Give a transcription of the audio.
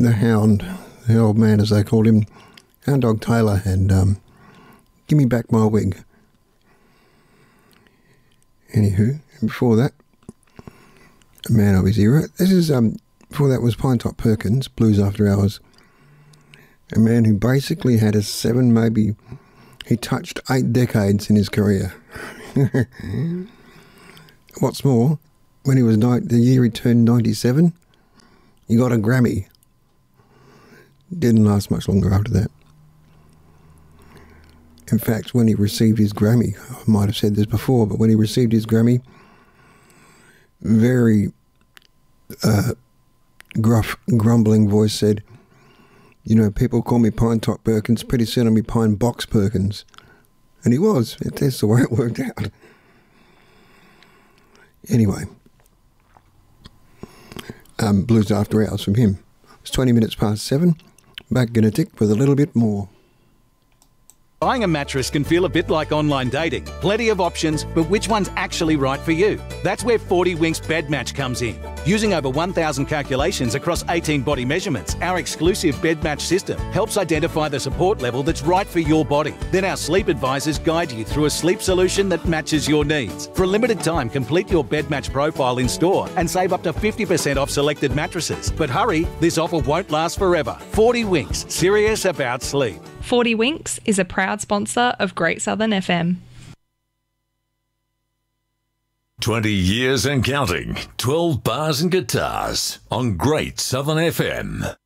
the hound, the old man as they called him, Hound Dog Taylor, and Give Me Back My Wig. Anywho, before that, a man of his era. This is, before that was Pinetop Perkins, Blues After Hours. A man who basically had he touched 8 decades in his career. What's more, when he was the year he turned 97, he got a Grammy. Didn't last much longer after that. In fact, when he received his Grammy, I might have said this before, but when he received his Grammy, very gruff, grumbling voice said, "You know, people call me Pinetop Perkins, pretty soon I'll be Pine Box Perkins." And he was. That's the way it worked out. Anyway, Blues After Hours from him. It's 20 minutes past 7. Back in a tick with a little bit more. Buying a mattress can feel a bit like online dating. Plenty of options, but which one's actually right for you? That's where 40 Winks Bed Match comes in. Using over 1,000 calculations across 18 body measurements, our exclusive Bed Match system helps identify the support level that's right for your body. Then our sleep advisors guide you through a sleep solution that matches your needs. For a limited time, complete your Bed Match profile in store and save up to 50% off selected mattresses. But hurry, this offer won't last forever. 40 Winks, serious about sleep. 40 Winks is a proud sponsor of Great Southern FM. 20 years and counting. 12 bars and guitars on Great Southern FM.